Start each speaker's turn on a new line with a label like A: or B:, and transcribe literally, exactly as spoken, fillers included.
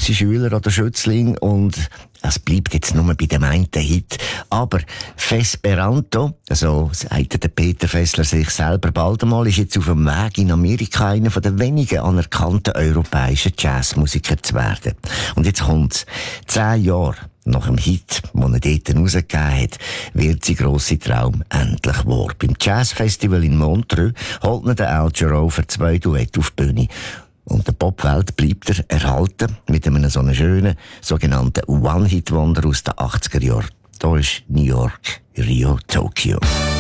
A: stolze Schüler oder Schützling und es bleibt jetzt nur bei dem einen Hit. Aber Fesperanto, so sagt der Peter Fessler sich selber bald einmal, ist jetzt auf dem Weg in Amerika einer der wenigen anerkannten europäischen Jazzmusiker zu werden. Und jetzt kommt's. Zehn Jahre nach dem Hit, den er dort rausgegeben hat, wird sein grosser Traum endlich wahr. Beim Jazzfestival in Montreux holt er den Al Jarreau für zwei Duette auf die Bühne. Und der Popwelt bleibt er erhalten mit einem so einen schönen, sogenannten One-Hit-Wonder aus den achtziger Jahren. Da ist New York, Rio, Tokio.